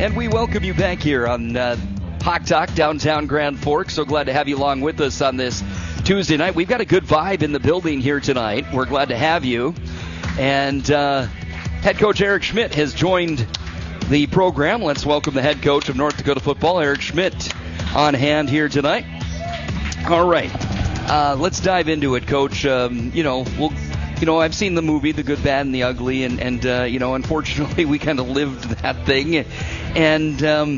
And we welcome you back here on Hawk Talk, downtown Grand Forks. So glad to have you along with us on this Tuesday night. We've got a good vibe in the building here tonight. We're glad to have you. And head coach Eric Schmidt has joined the program. Let's welcome the head coach of North Dakota football, Eric Schmidt, on hand here tonight. All right. Let's dive into it, Coach. I've seen the movie, The Good, Bad, and the Ugly, and unfortunately, we kind of lived that thing. And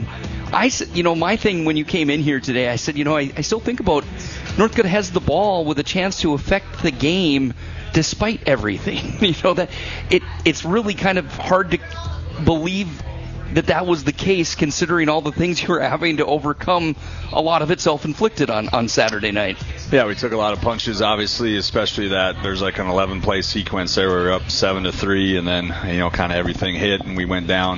I said, my thing when you came in here today, I said, I still think about North Dakota has the ball with a chance to affect the game despite everything. That it's really kind of hard to believe that was the case, considering all the things you were having to overcome, a lot of it self-inflicted on Saturday night. Yeah, we took a lot of punches, obviously, especially that there's like an 11-play sequence there. We were up 7-3, and then, kind of everything hit, and we went down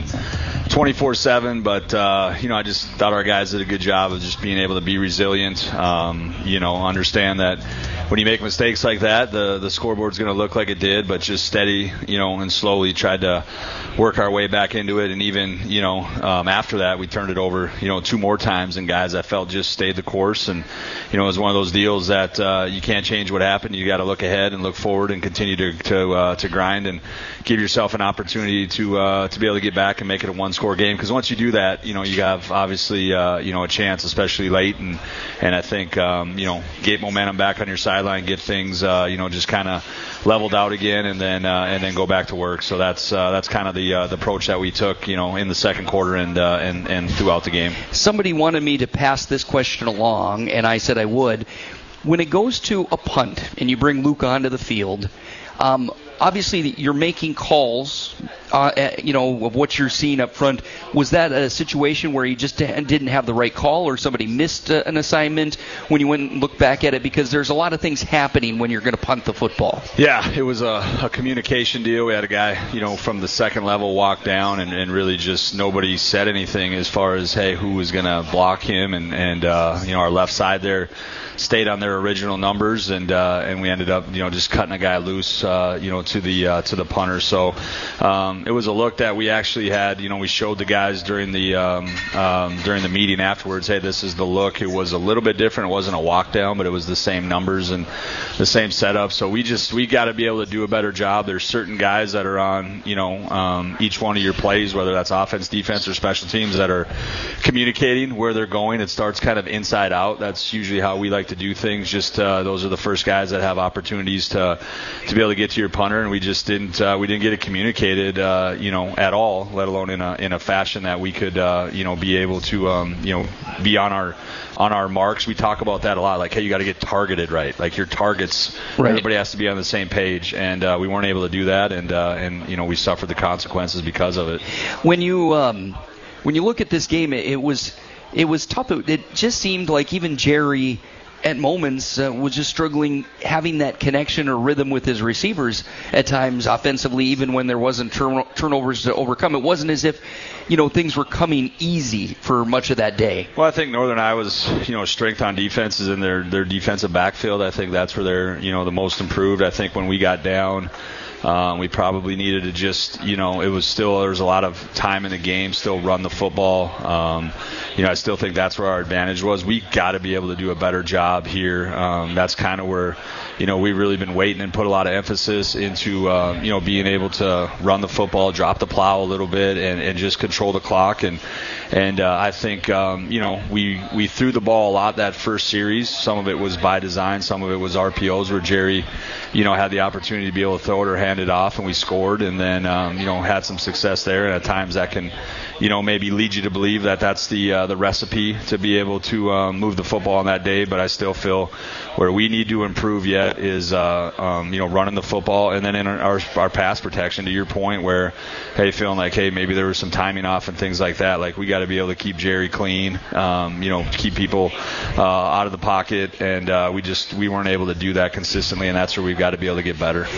24-7. But, I just thought our guys did a good job of just being able to be resilient, understand that when you make mistakes like that, the scoreboard's going to look like it did, but just steady, and slowly tried to work our way back into it. And even, after that, we turned it over, 2 more times, and guys I felt just stayed the course. And, it was one of those deals that you can't change what happened. You got to look ahead and look forward and continue to grind and give yourself an opportunity to be able to get back and make it a 1-score game. Because once you do that, you have obviously, a chance, especially late. And I think, get momentum back on your sideline, get things, just kind of leveled out again, and then go back to work. So that's kind of the approach that we took, in the second quarter and throughout the game. Somebody wanted me to pass this question along, and I said I would. When it goes to a punt and you bring Luke onto the field, obviously you're making calls, of what you're seeing up front. Was that a situation where you just didn't have the right call, or somebody missed an assignment when you went and looked back at it? Because there's a lot of things happening when you're going to punt the football. Yeah, it was a communication deal. We had a guy, from the second level walk down, and really just nobody said anything as far as, hey, who was going to block him, and our left side there stayed on their original numbers, and we ended up, just cutting a guy loose, to the punter. So it was a look that we actually had. We showed the guys during the meeting afterwards. Hey, this is the look. It was a little bit different. It wasn't a walk down, but it was the same numbers and the same setup. So we got to be able to do a better job. There's certain guys that are on each one of your plays, whether that's offense, defense, or special teams, that are communicating where they're going. It starts kind of inside out. That's usually how we like to do things. Just those are the first guys that have opportunities to be able to get to your punter, and we just didn't get it communicated at all, let alone in a fashion that we could be able to be on our marks. We talk about that a lot, like, hey, you got to get targeted right, like your targets, right. Everybody has to be on the same page, and we weren't able to do that, and we suffered the consequences because of it. When you look at this game, it was tough. It just seemed like even Jerry at moments was just struggling having that connection or rhythm with his receivers at times offensively, even when there wasn't turnovers to overcome. It wasn't as if things were coming easy for much of that day. Well, I think Northern Iowa's strength on defense is in their defensive backfield. I think that's where they're the most improved. I think when we got down, we probably needed to just, there was a lot of time in the game, still run the football. I still think that's where our advantage was. We got to be able to do a better job here. That's kind of where, we've really been waiting and put a lot of emphasis into, being able to run the football, drop the plow a little bit, and just control the clock. And I think, we threw the ball a lot that first series. Some of it was by design. Some of it was RPOs where Jerry, had the opportunity to be able to throw it or hand it off, and we scored, and then, had some success there. And at times that can, maybe lead you to believe that that's the recipe to be able to move the football on that day. But I still feel where we need to improve yet is, running the football, and then in our pass protection, to your point, where, hey, feeling like, hey, maybe there was some timing off and things like that. Like, we got to be able to keep Jerry clean, keep people out of the pocket, and we weren't able to do that consistently, and that's where we've got to be able to get better.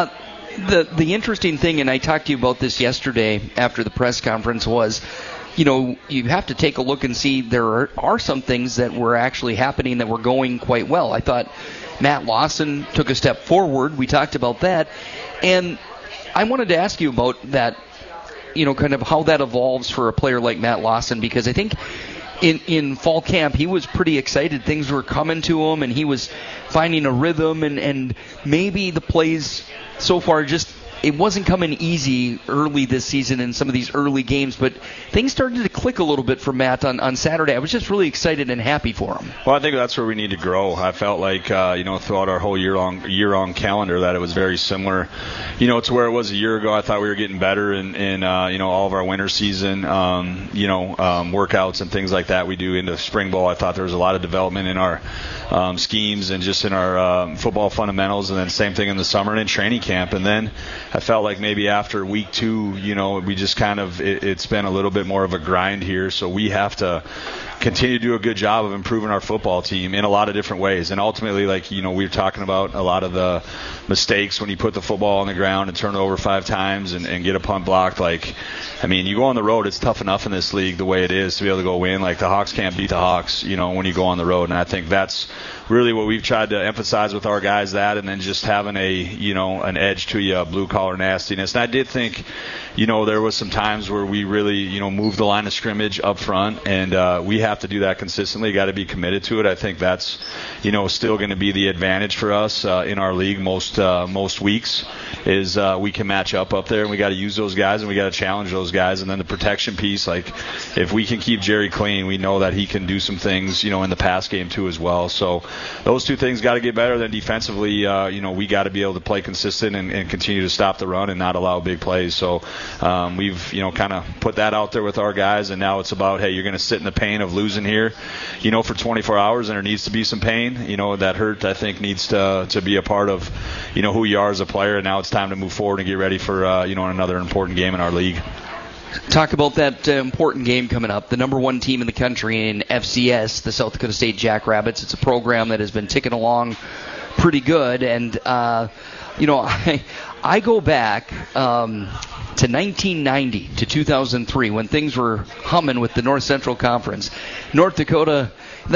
The interesting thing, and I talked to you about this yesterday after the press conference, was, you have to take a look and see there are some things that were actually happening that were going quite well. I thought Matt Lawson took a step forward. We talked about that. And I wanted to ask you about that kind of how that evolves for a player like Matt Lawson, because I think in fall camp he was pretty excited. Things were coming to him, and he was finding a rhythm, and maybe the plays so far it wasn't coming easy early this season in some of these early games, but things started to click a little bit for Matt on Saturday. I was just really excited and happy for him. Well, I think that's where we need to grow. I felt like, throughout our whole year-long calendar that it was very similar, to where it was a year ago. I thought we were getting better in all of our winter season, workouts and things like that we do into spring ball. I thought there was a lot of development in our schemes and just in our football fundamentals, and then same thing in the summer and in training camp. And then I felt like maybe after week 2, we just kind of it's been a little bit more of a grind here. So we have to continue to do a good job of improving our football team in a lot of different ways. And ultimately, we were talking about a lot of the mistakes when you put the football on the ground and turn it over 5 times and get a punt blocked. You go on the road, it's tough enough in this league the way it is to be able to go win. Like, the Hawks can't beat the Hawks, when you go on the road. And I think that's really what we've tried to emphasize with our guys, that, and then just having an edge to you, blue collar nastiness. And I did think, there was some times where we really, moved the line of scrimmage up front, and we have to do that consistently. Got to be committed to it. I think that's, still going to be the advantage for us in our league most weeks is we can match up there, and we got to use those guys, and we got to challenge those guys. And then the protection piece, if we can keep Jerry clean, we know that he can do some things, in the pass game too as well. So those two things got to get better. Then defensively, we got to be able to play consistent and continue to stop the run and not allow big plays. So we've, kind of put that out there with our guys, and now it's about, hey, you're going to sit in the pain of losing here, for 24 hours, and there needs to be some pain. That hurt, I think, needs to be a part of, who you are as a player, and now it's time to move forward and get ready for, another important game in our league. Talk about that important game coming up. The number 1 team in the country in FCS, the South Dakota State Jackrabbits. It's a program that has been ticking along pretty good. And, I go back to 1990 to 2003 when things were humming with the North Central Conference. North Dakota,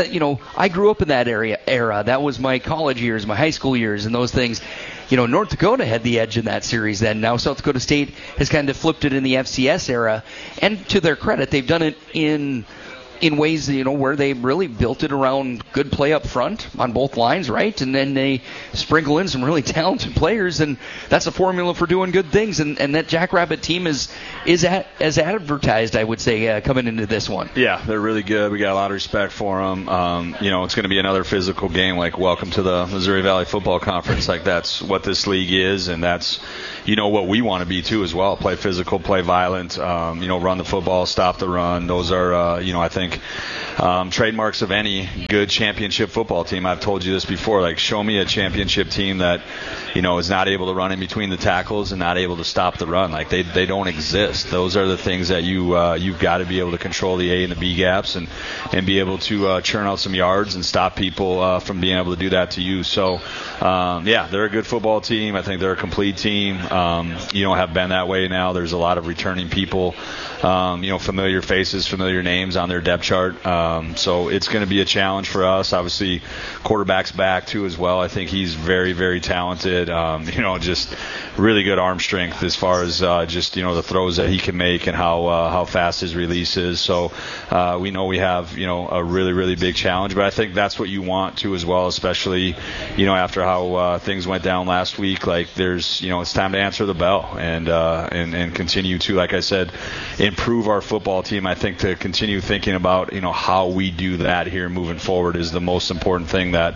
I grew up in that era. That was my college years, my high school years, and those things. North Dakota had the edge in that series then. Now South Dakota State has kind of flipped it in the FCS era. And to their credit, they've done it in ways, where they really built it around good play up front on both lines, right? And then they sprinkle in some really talented players, and that's a formula for doing good things. And that Jackrabbit team is as advertised, I would say, coming into this one. Yeah, they're really good. We got a lot of respect for them. It's going to be another physical game, welcome to the Missouri Valley Football Conference. That's what this league is, and that's, what we want to be too as well. Play physical, play violent, run the football, stop the run. Those are, I think, trademarks of any good championship football team. I've told you this before. Show me a championship team that, is not able to run in between the tackles and not able to stop the run. They don't exist. Those are the things that you've got to be able to control the A and the B gaps and be able to churn out some yards and stop people from being able to do that to you. So, they're a good football team. I think they're a complete team. Have been that way now. There's a lot of returning people, familiar faces, familiar names on their depth chart. So it's going to be a challenge for us. Obviously, quarterback's back too as well. I think he's very, very talented. Just really good arm strength as far as the throws that he can make and how fast his release is. So we know we have a really, really big challenge. But I think that's what you want to as well, especially after how things went down last week. There's it's time to answer the bell and continue to, like I said, improve our football team. I think to continue thinking about how we do that here moving forward is the most important thing that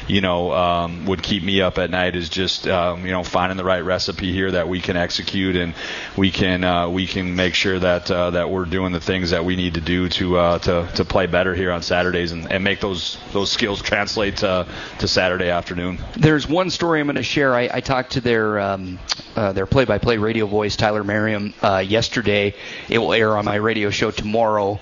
would keep me up at night, is just finding the right recipe here that we can execute, and we can make sure that we're doing the things that we need to do to play better here on Saturdays and make those skills translate to Saturday afternoon. There's one story I'm going to share. I talked to their play-by-play radio voice, Tyler Merriam, yesterday. It will air on my radio show tomorrow.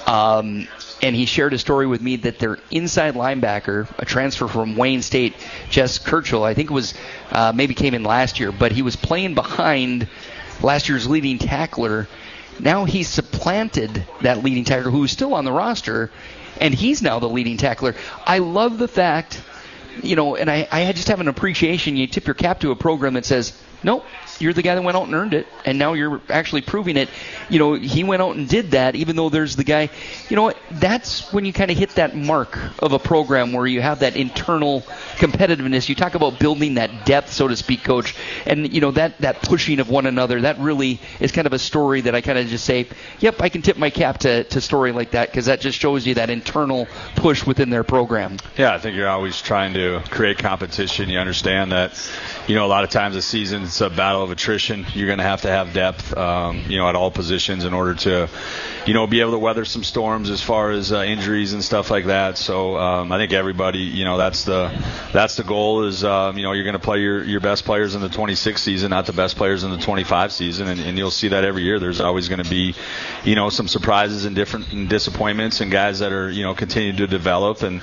And he shared a story with me that their inside linebacker, a transfer from Wayne State, Jess Kirchhoff, I think it was maybe came in last year, but he was playing behind last year's leading tackler. Now he's supplanted that leading tackler who is still on the roster, and he's now the leading tackler. I love the fact, and I just have an appreciation. You tip your cap to a program that says, Nope. You're the guy that went out and earned it, and now you're actually proving it. He went out and did that, even though there's the guy. That's when you kind of hit that mark of a program where you have that internal competitiveness. You talk about building that depth, so to speak, Coach, and that pushing of one another. That really is kind of a story that I kind of just say, yep, I can tip my cap to a story like that, because that just shows you that internal push within their program. Yeah, I think you're always trying to create competition. You understand that, a lot of times this season it's a battle of attrition. You're going to have depth, at all positions in order to, be able to weather some storms as far as injuries and stuff like that. So I think everybody, that's the goal is, you're going to play your best players in the 26 season, not the best players in the 25 season, and you'll see that every year. There's always going to be, some surprises and different disappointments and guys that are, continuing to develop and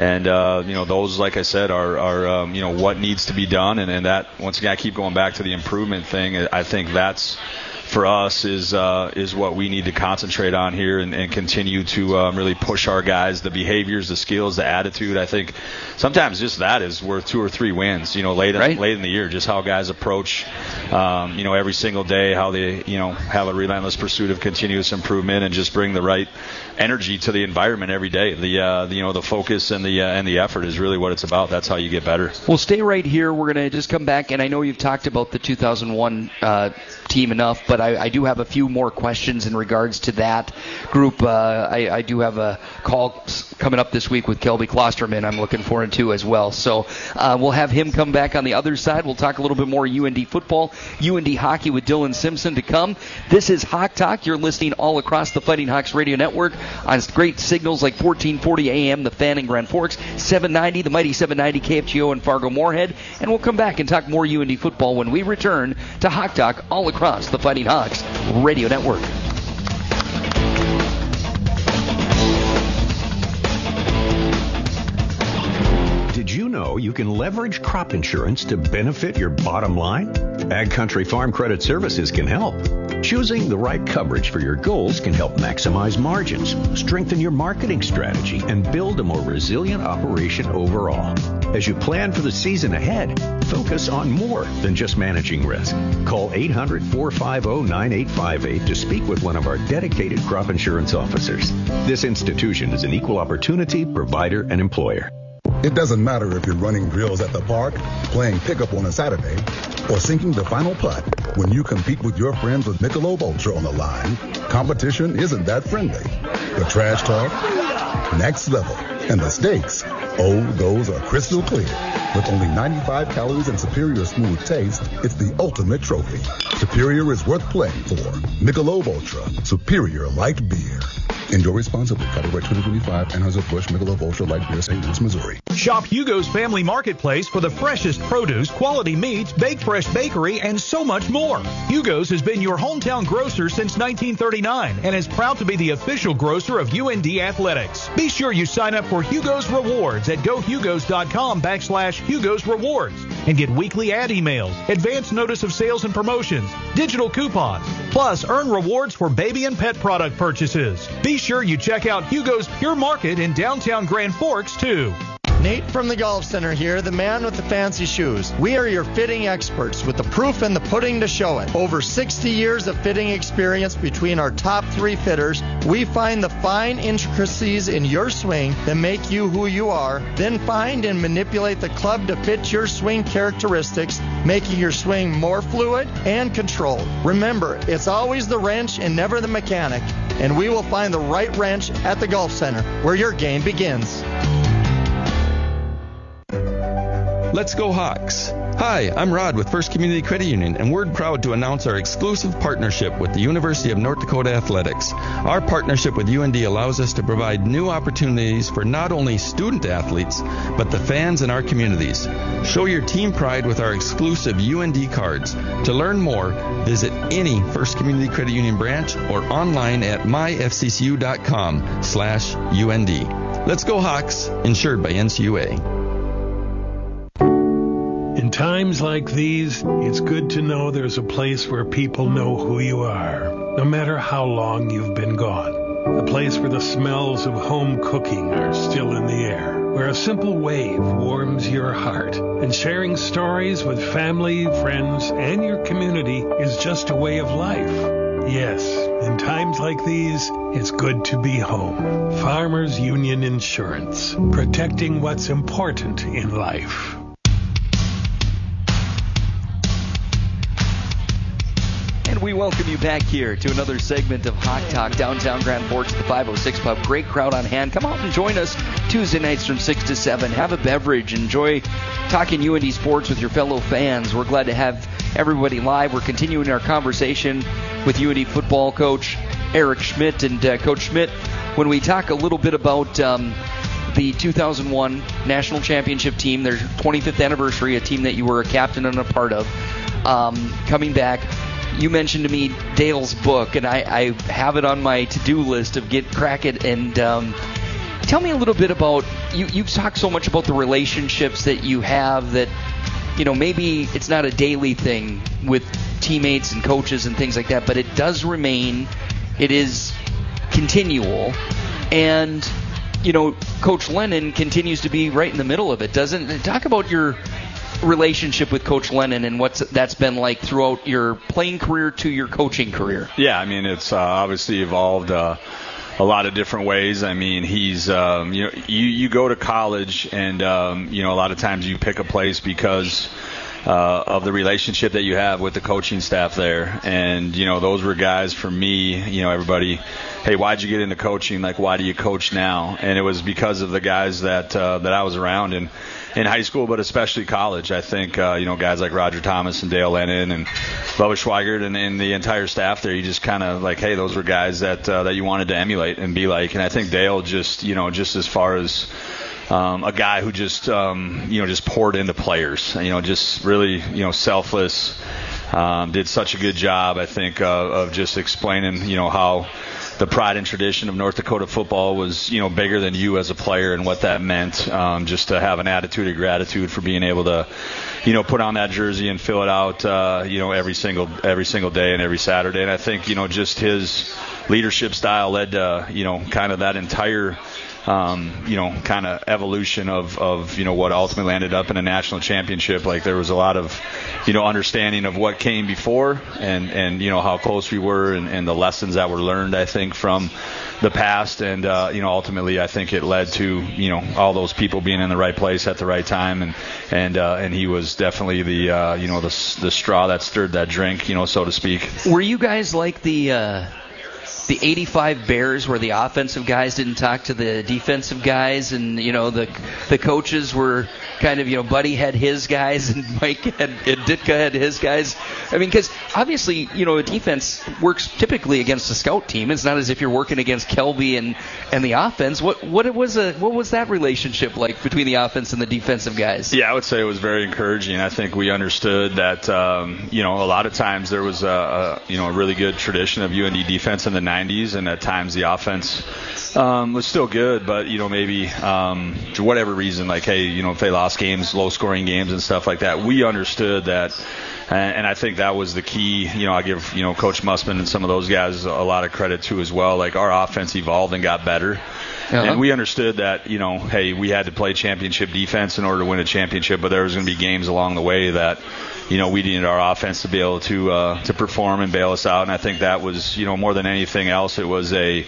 those, like I said, are what needs to be done, and that once again I keep going back to the improvement thing. I think that's for us is what we need to concentrate on here and continue to really push our guys, the behaviors, the skills, the attitude. I think sometimes just that is worth 2 or 3 wins, late in the year, just how guys approach, every single day, how they, have a relentless pursuit of continuous improvement and just bring the right energy to the environment every day. The focus and the effort is really what it's about. That's how you get better. We'll stay right here. We're going to just come back, and I know you've talked about the 2001 team enough, but I do have a few more questions in regards to that group. I do have a call coming up this week with Kelby Klosterman I'm looking forward to as well. So we'll have him come back on the other side. We'll talk a little bit more UND football, UND hockey with Dylan Simpson to come. This is Hawk Talk. You're listening all across the Fighting Hawks radio network on great signals like 1440 AM, The Fan in Grand Forks, 790, the mighty 790 KFGO in Fargo-Moorhead. And we'll come back and talk more UND football when we return to Hawk Talk all across the Fighting Hawks radio network. Did you know you can leverage crop insurance to benefit your bottom line? Ag Country Farm Credit Services can help. Choosing the right coverage for your goals can help maximize margins, strengthen your marketing strategy, and build a more resilient operation overall. As you plan for the season ahead, focus on more than just managing risk. Call 800-450-9858 to speak with one of our dedicated crop insurance officers. This institution is an equal opportunity provider and employer. It doesn't matter if you're running drills at the park, playing pickup on a Saturday, or sinking the final putt. When you compete with your friends with Michelob Ultra on the line, competition isn't that friendly. The trash talk, next level, and the stakes, those are crystal clear. With only 95 calories and superior smooth taste, it's the ultimate trophy. Superior is worth playing for. Michelob Ultra, superior light beer. Enjoy responsibly. Copyright 2025, Anheuser-Busch Michelob Ultra Light Beer, St. Louis, Missouri. Shop Hugo's Family Marketplace for the freshest produce, quality meats, baked fresh bakery, and so much more. Hugo's has been your hometown grocer since 1939 and is proud to be the official grocer of UND Athletics. Be sure you sign up for Hugo's Rewards at gohugos.com/Hugo's Rewards and get weekly ad emails, advance notice of sales and promotions, digital coupons, plus earn rewards for baby and pet product purchases. Be sure you check out Hugo's Pure Market in downtown Grand Forks, too. Nate from the Golf Center here, the man with the fancy shoes. We are your fitting experts with the proof and the pudding to show it. Over 60 years of fitting experience between our top 3 fitters, we find the fine intricacies in your swing that make you who you are, then find and manipulate the club to fit your swing characteristics, making your swing more fluid and controlled. Remember, it's always the wrench and never the mechanic, and we will find the right wrench at the Golf Center, where your game begins. Let's go Hawks! Hi, I'm Rod with First Community Credit Union, and we're proud to announce our exclusive partnership with the University of North Dakota Athletics. Our partnership with UND allows us to provide new opportunities for not only student athletes, but the fans in our communities. Show your team pride with our exclusive UND cards. To learn more, visit any First Community Credit Union branch or online at myfccu.com/UND. Let's go Hawks, insured by NCUA. In times like these, it's good to know there's a place where people know who you are, no matter how long you've been gone. A place where the smells of home cooking are still in the air. where a simple wave warms your heart, and sharing stories with family, friends, and your community is just a way of life. Yes, in times like these, it's good to be home. Farmers Union Insurance, protecting what's important in life. And we welcome you back here to another segment of Hawk Talk, downtown Grand Forks at the 506 Pub. Great crowd on hand. Come out and join us Tuesday nights from 6 to 7. Have a beverage. Enjoy talking UND sports with your fellow fans. We're glad to have everybody live. We're continuing our conversation with UND football coach Eric Schmidt. And Coach Schmidt, when we talk a little bit about the 2001 National Championship team, their 25th anniversary, a team that you were a captain and a part of, coming back, you mentioned to me Dale's book, and I have it on my to-do list of crack it. And tell me a little bit about, you've talked so much about the relationships that you have that, maybe it's not a daily thing with teammates and coaches and things like that, but it does remain, it is continual. And, Coach Lennon continues to be right in the middle of it, doesn't it? Talk about your relationship with Coach Lennon and what that's been like throughout your playing career to your coaching career. Yeah, I mean, it's obviously evolved a lot of different ways. I mean, he's, you go to college and, a lot of times you pick a place because of the relationship that you have with the coaching staff there. And, those were guys for me, everybody, hey, why'd you get into coaching? Like, why do you coach now? And it was because of the guys that I was around in high school, but especially college. I think, guys like Roger Thomas and Dale Lennon and Bubba Schweigert and the entire staff there, you just kind of like, hey, those were guys that you wanted to emulate and be like. And I think Dale just as far as a guy who just poured into players, just really, selfless, did such a good job, I think, of just explaining, how the pride and tradition of North Dakota football was, bigger than you as a player and what that meant, just to have an attitude of gratitude for being able to, put on that jersey and fill it out, every single day and every Saturday. And I think, just his leadership style led to, kind of that entire kind of evolution of what ultimately ended up in a national championship. Like, there was a lot of, understanding of what came before and how close we were and the lessons that were learned, I think, from the past. And, ultimately I think it led to, all those people being in the right place at the right time. And he was definitely the straw that stirred that drink, so to speak. Were you guys like the 85 Bears where the offensive guys didn't talk to the defensive guys, and the coaches were kind of, Buddy had his guys and Mike and Ditka had his guys? I mean, because obviously, a defense works typically against a scout team. It's not as if you're working against Kelby and the offense. What was that relationship like between the offense and the defensive guys? Yeah, I would say it was very encouraging. I think we understood that a lot of times there was a really good tradition of UND defense in the 90s, and at times the offense was still good, but maybe for whatever reason, like, hey, if they lost games, low scoring games and stuff like that, we understood that. And I think that was the key. I give, Coach Mussman and some of those guys a lot of credit too as well. Like, our offense evolved and got better. Uh-huh. And we understood that, hey, we had to play championship defense in order to win a championship, but there was going to be games along the way that, we needed our offense to be able to perform and bail us out. And I think that was, more than anything else, it was a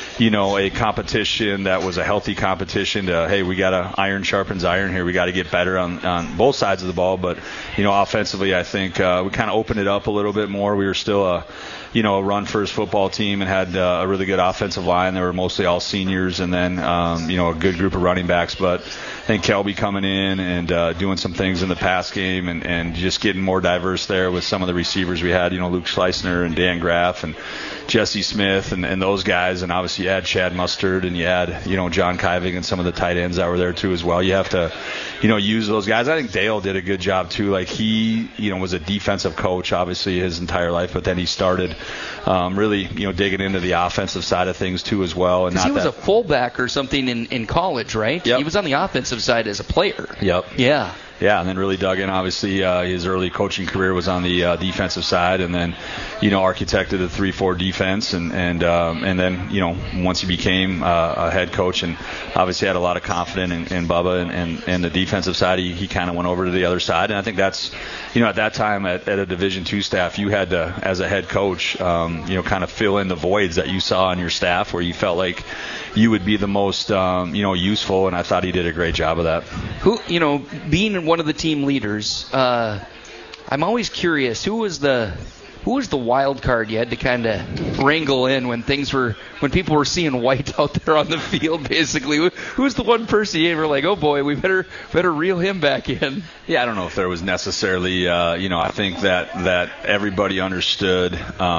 competition that was a healthy competition to, hey, we got to iron sharpens iron here. We got to get better on both sides of the ball. But, offensively, I think we kind of opened it up a little bit more. We were still a run-first football team and had a really good offensive line. They were mostly all seniors, and then, a good group of running backs. But I think Kelby coming in and doing some things in the pass game and just getting more diverse there with some of the receivers we had, Luke Schleissner and Dan Graff and Jesse Smith and those guys. And obviously you had Chad Mustard and you had, John Kiving and some of the tight ends that were there too as well. You have to, use those guys. I think Dale did a good job too. Like, he, was a defensive coach obviously his entire life, but then he started really, digging into the offensive side of things too as well. And he was a fullback or something in college, right? Yep. He was on the offensive side as a player. Yep. Yeah. and then really dug in. Obviously, his early coaching career was on the defensive side, and then, architected a 3-4 defense, and then, once he became a head coach, and obviously had a lot of confidence in Bubba and the defensive side, he kind of went over to the other side. And I think that's, at that time at a Division II staff, you had to, as a head coach, kind of fill in the voids that you saw on your staff where you felt like you would be the most, useful, and I thought he did a great job of that. Being one of the team leaders, I'm always curious, who was the wild card you had to kind of wrangle in when people were seeing white out there on the field, basically? Who's the one person you were like, oh boy, we better reel him back in? Yeah, I don't know if there was necessarily, I think that everybody understood,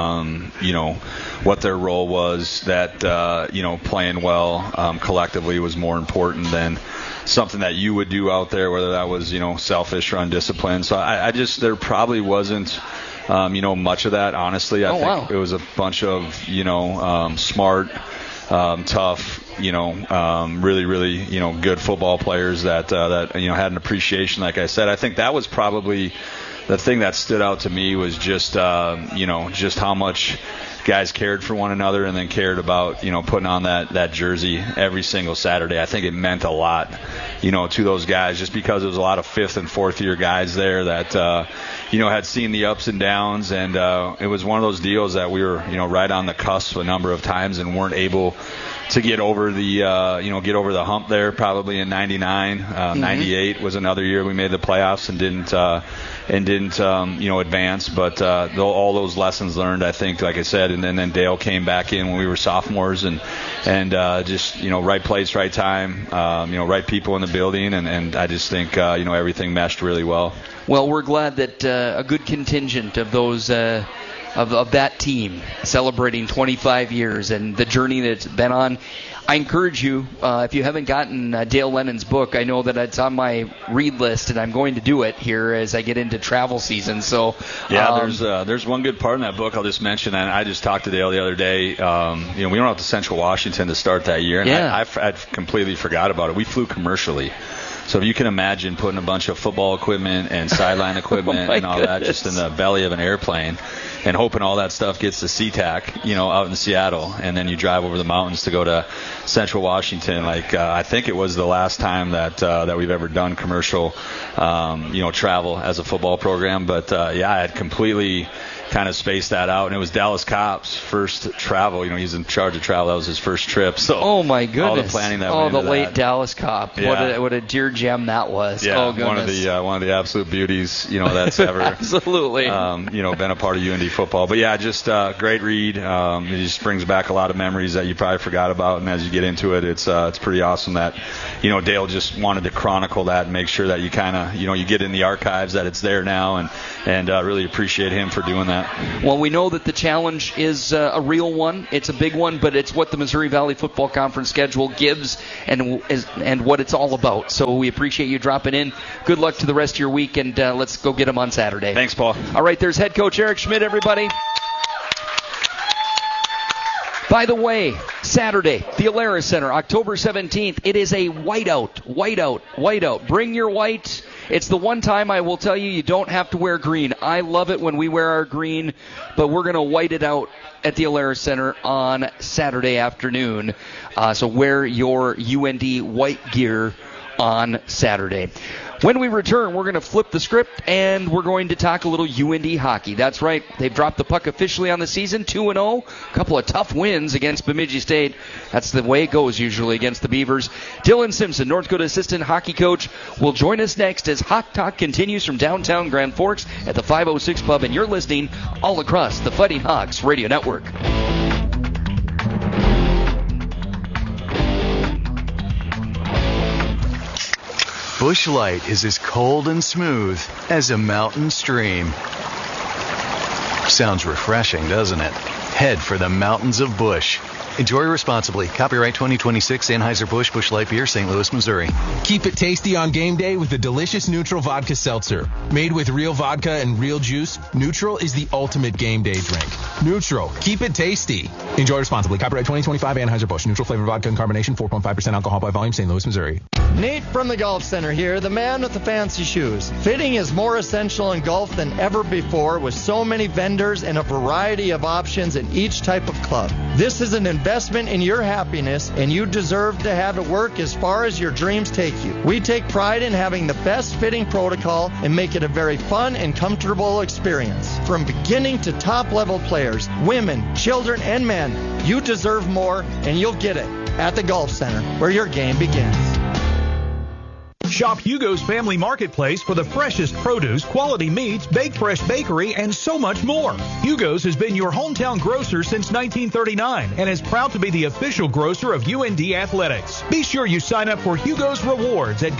what their role was, that, playing well collectively was more important than something that you would do out there, whether that was, selfish or undisciplined. So I just, there probably wasn't, much of that, honestly. I think it was a bunch of, smart, tough, really, really, good football players that had an appreciation. Like I said, I think that was probably the thing that stood out to me was just, just how much guys cared for one another and then cared about, putting on that jersey every single Saturday. I think it meant a lot, to those guys, just because there was a lot of 5th and 4th year guys there that, had seen the ups and downs. And it was one of those deals that we were, right on the cusp a number of times and weren't able to get over the hump there. Probably in 99, 98 was another year we made the playoffs and didn't advance. But all those lessons learned, I think, like I said, and then Dale came back in when we were sophomores and just right place, right time, right people in the building, and I just think everything meshed really well. Well, we're glad that a good contingent of those. Of that team celebrating 25 years and the journey that it's been on. I encourage you, if you haven't gotten Dale Lennon's book, I know that it's on my read list, and I'm going to do it here as I get into travel season. So there's one good part in that book I'll just mention, and I just talked to Dale the other day. We went out to Central Washington to start that year, and I'd completely forgot about it. We flew commercially. So if you can imagine putting a bunch of football equipment and sideline equipment and all that just in the belly of an airplane and hoping all that stuff gets to SeaTac, out in Seattle, and then you drive over the mountains to go to Central Washington. I think it was the last time that we've ever done commercial, travel as a football program. But I had completely kind of spaced that out, and it was Dallas Kopp's first travel. He's in charge of travel. That was his first trip. So oh my goodness, all the planning that went into the late that. Dallas Kopp. Yeah. What a dear gem that was. Yeah, oh goodness. one of the absolute beauties, that's ever absolutely been a part of UND football. But yeah, just great read. It just brings back a lot of memories that you probably forgot about, and as you get into it, it's pretty awesome that Dale just wanted to chronicle that and make sure that you kind of you get in the archives, that it's there now, and really appreciate him for doing that. Well, we know that the challenge is a real one. It's a big one, but it's what the Missouri Valley Football Conference schedule gives and what it's all about. So we appreciate you dropping in. Good luck to the rest of your week, and let's go get them on Saturday. Thanks, Paul. All right, there's head coach Eric Schmidt, everybody. By the way, Saturday, the Alerus Center, October 17th, it is a whiteout. Bring your white. It's the one time I will tell you don't have to wear green. I love it when we wear our green, but we're going to white it out at the Alerus Center on Saturday afternoon. So wear your UND white gear on Saturday. When we return, we're going to flip the script, and we're going to talk a little UND hockey. That's right. They've dropped the puck officially on the season, 2-0. A couple of tough wins against Bemidji State. That's the way it goes usually against the Beavers. Dylan Simpson, North Dakota assistant hockey coach, will join us next as Hawk Talk continues from downtown Grand Forks at the 506 Pub, and you're listening all across the Fighting Hawks Radio Network. Busch Light is as cold and smooth as a mountain stream. Sounds refreshing, doesn't it? Head for the mountains of Busch. Enjoy responsibly. Copyright 2026 Anheuser-Busch Busch Light Beer, St. Louis, Missouri. Keep it tasty on game day with the delicious Neutral Vodka Seltzer. Made with real vodka and real juice, Neutral is the ultimate game day drink. Neutral. Keep it tasty. Enjoy responsibly. Copyright 2025 Anheuser-Busch. Neutral flavor vodka and carbonation, 4.5% alcohol by volume, St. Louis, Missouri. Nate from the Golf Center here, the man with the fancy shoes. Fitting is more essential in golf than ever before with so many vendors and a variety of options in each type of club. This is an investment in your happiness, and you deserve to have it work as far as your dreams take you. We take pride in having the best fitting protocol and make it a very fun and comfortable experience. From beginning to top level players, women, children, and men, you deserve more, and you'll get it at the Golf Center, where your game begins. Shop Hugo's Family Marketplace for the freshest produce, quality meats, Baked Fresh Bakery, and so much more. Hugo's has been your hometown grocer since 1939 and is proud to be the official grocer of UND Athletics. Be sure you sign up for Hugo's Rewards at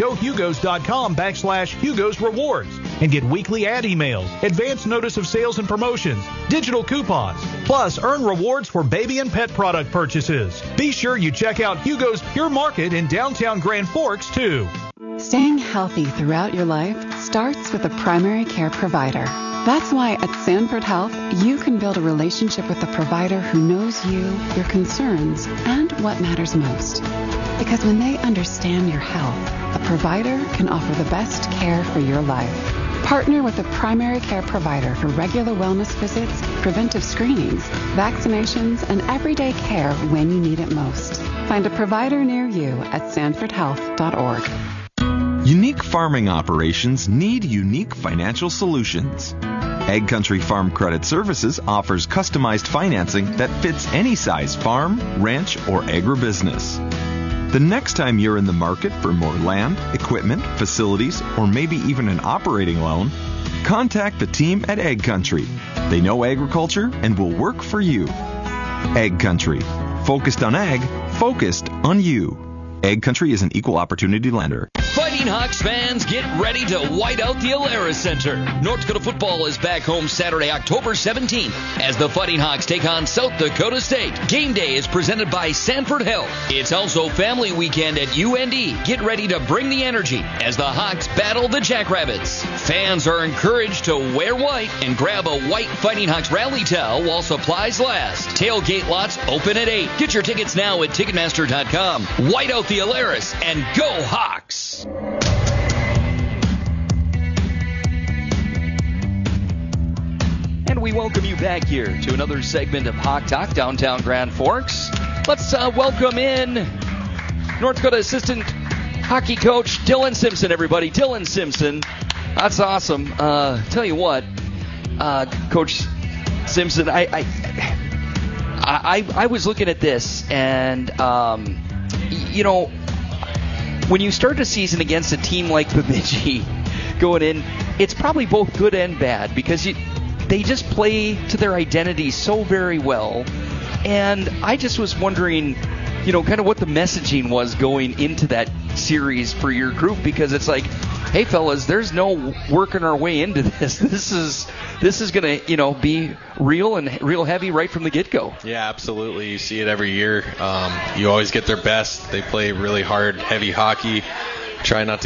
gohugos.com/Hugo's Rewards and get weekly ad emails, advance notice of sales and promotions, digital coupons, plus earn rewards for baby and pet product purchases. Be sure you check out Hugo's Pure Market in downtown Grand Forks, too. Staying healthy throughout your life starts with a primary care provider. That's why at Sanford Health, you can build a relationship with a provider who knows you, your concerns, and what matters most. Because when they understand your health, a provider can offer the best care for your life. Partner with a primary care provider for regular wellness visits, preventive screenings, vaccinations, and everyday care when you need it most. Find a provider near you at sanfordhealth.org. Unique farming operations need unique financial solutions. Ag Country Farm Credit Services offers customized financing that fits any size farm, ranch, or agribusiness. The next time you're in the market for more land, equipment, facilities, or maybe even an operating loan, contact the team at Ag Country. They know agriculture and will work for you. Ag Country. Focused on ag, focused on you. Ag Country is an equal opportunity lender. Fighting Hawks fans, get ready to white out the Alara Center. North Dakota football is back home Saturday, October 17th, as the Fighting Hawks take on South Dakota State. Game day is presented by Sanford Health. It's also family weekend at UND. Get ready to bring the energy as the Hawks battle the Jackrabbits. Fans are encouraged to wear white and grab a white Fighting Hawks rally towel while supplies last. Tailgate lots open at 8. Get your tickets now at Ticketmaster.com. White out the Alaris and go Hawks! And we welcome you back here to another segment of Hawk Talk, downtown Grand Forks. Let's welcome in North Dakota assistant hockey coach Dylan Simpson, everybody. Dylan Simpson. That's awesome. Tell you what, Coach Simpson, I was looking at this, and you know, when you start a season against a team like Bemidji going in, it's probably both good and bad because they just play to their identity so very well. And I just was wondering, you know, kind of what the messaging was going into that series for your group, because it's like, hey, fellas, there's no working our way into this. This is going to, you know, be real and real heavy right from the get-go. Yeah, absolutely. You see it every year. You always get their best. They play really hard, heavy hockey. Try not to